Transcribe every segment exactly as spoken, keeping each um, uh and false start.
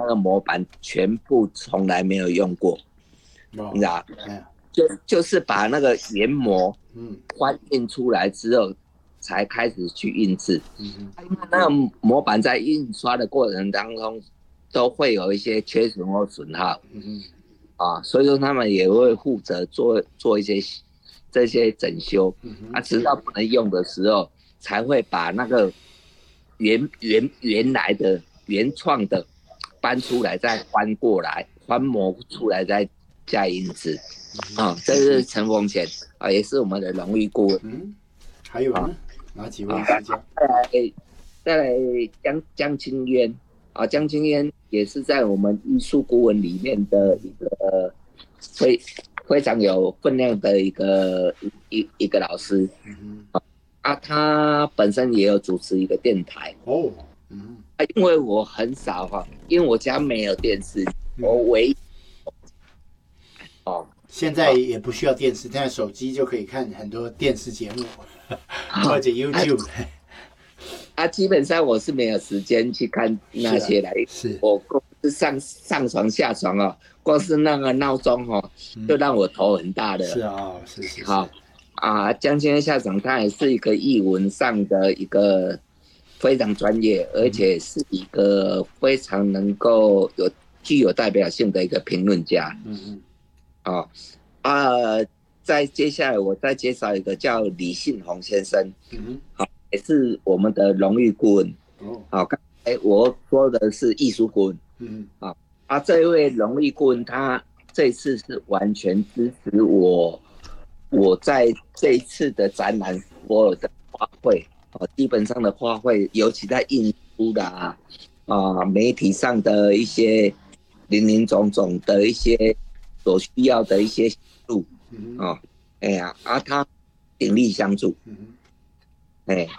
个模板全部从来没有用过，哦、你知道？就就是把那个原模翻印出来之后，才开始去印制。嗯，因为那个模板在印刷的过程当中，都会有一些缺损或损耗。嗯啊，所以说他们也会负责做做一些这些整修。嗯、啊，直到不能用的时候，才会把那个原原原来的原创的搬出来，再翻过来，翻模出来，再加印制。啊、哦，这是陈凤贤啊，也是我们的荣誉顾问。嗯， 还有呢？啊、哪几位师家？ 再来，再来江江清渊啊，江清渊也是在我们艺术顾问里面的一个非非常有分量的一个一一个老师。嗯啊，他本身也有主持一个电台。哦，嗯，啊，因为我很少哈，因为我家没有电视，嗯、我唯一哦。现在也不需要电视，现在手机就可以看很多电视节目，或者 YouTube。 啊，基本上我是没有时间去看那些来， 是、啊、 我光是上上床下床哦，光是那个闹钟哦，嗯、就让我头很大的。 是啊，是是是。 好啊，江青校长他也是一个艺文上的一个非常专业，而且是一个非常能够有具有代表性的一个评论家。嗯嗯。哦啊，再接下来我再介绍一个叫李信宏先生，嗯好、啊，也是我们的荣誉顾问。哦，好、啊，刚才我说的是艺术顾问，嗯啊，啊，这一位荣誉顾问他这次是完全支持我，我在这一次的展览所有的花卉，啊，基本上的花卉，尤其在印书的啊，啊，媒体上的一些林林总总的一些。所需要的一些协助，嗯哦，哎呀，啊，他鼎力相助，嗯哎，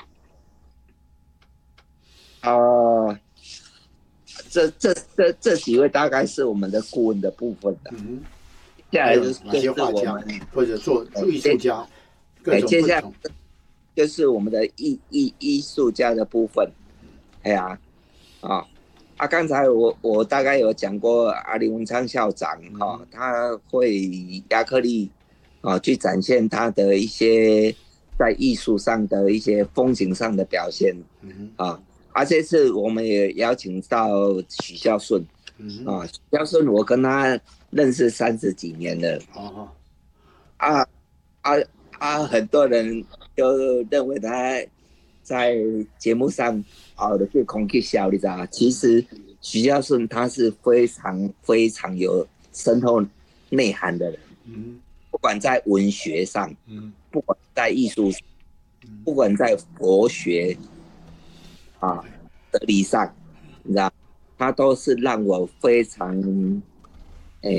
啊、呃，这这这这几位大概是我们的顾问的部分的，嗯，接下来就是就是我们或者做艺术家，各种不同，接下来就是我们的艺艺艺术家的部分，哎呀，啊、哦。啊，刚才我我大概有讲过，阿林文昌校长哈、哦，他会以亚克力啊、哦、去展现他的一些在艺术上的一些风景上的表现，嗯啊，而这次我们也邀请到许孝顺，嗯啊，许孝顺我跟他认识三十几年了，哦，啊啊啊，很多人都认为他在节目上。好的，对空气笑，你知道吗？其实许孝顺他是非常非常有深厚内涵的人，嗯，不管在文学上，嗯，不管在艺术上，嗯，不管在佛学啊哲理上，你知道，他都是让我非常，呃，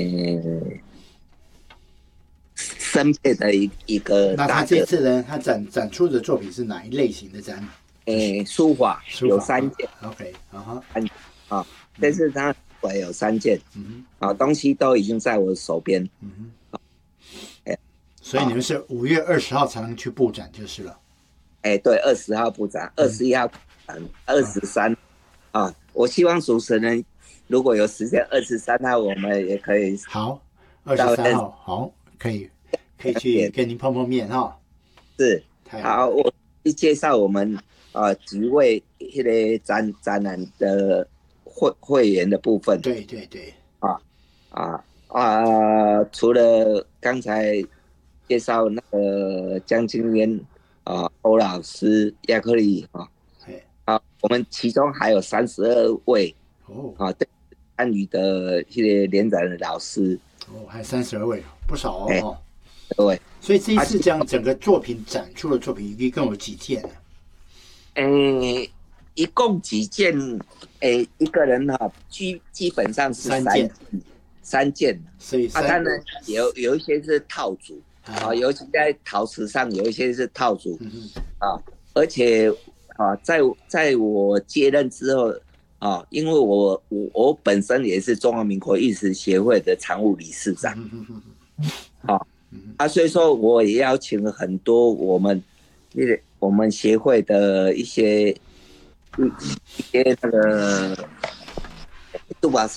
深佩的一一个大哥。 那他这次呢？他展展出的作品是哪一类型的展？ 诶，书法有三件 ，OK， 啊哈， 啊，但是它也有三件，嗯啊，东西都已经在我手边，嗯哼， 哎，所以你们是五月二十号才能去布展就是了， 哎，对，二十号布展，二十一号展，二十三，啊，我希望主持人如果有时间，二十三号我们也可以， 好，二十三号好，可以可以去跟您碰碰面哈， 是，好，我去介绍我们。啊，几位那个展展览的会会员的部分， 对对对， 啊啊啊！除了刚才介绍那个江清渊啊、欧老师、亚克力啊，啊，我们其中还有三十二位哦啊，参与的一些联展的老师哦，还三十二位，不少哦。欸、 对， 所以这一次这样整个作品展出的作品一共有几件呢？ 诶，一共几件？诶，一个人哈、啊，基基本上是三件，三件。 所以啊，当然有有一些是套组啊，尤其在陶瓷上有一些是套组、嗯、啊，而且啊，在在我接任之后啊，因为我我我本身也是中华民国艺术协会的常务理事长，嗯、啊啊，所以说我也邀请了很多我们那个。我们协会的一些一些那个杜法师